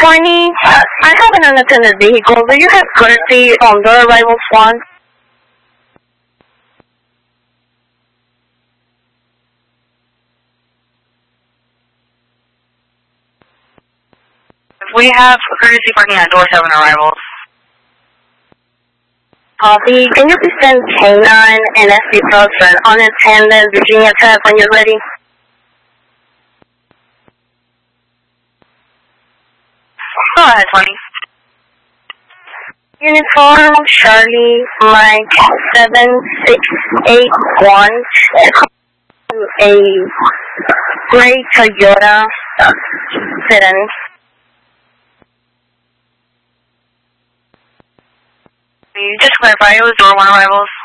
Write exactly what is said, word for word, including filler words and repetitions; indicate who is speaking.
Speaker 1: morning. I have an unattended vehicle. Do you have courtesy on the arrivals one?
Speaker 2: We have courtesy parking at door seven arrivals.
Speaker 1: Copy. Can you please send K nine and S D Plus for an unattended Virginia Tech when you're ready?
Speaker 2: Go ahead, twenty.
Speaker 1: Uniform Charlie Mike seven six eight one. A gray Toyota sedan.
Speaker 2: Just clarify, it was door one arrivals.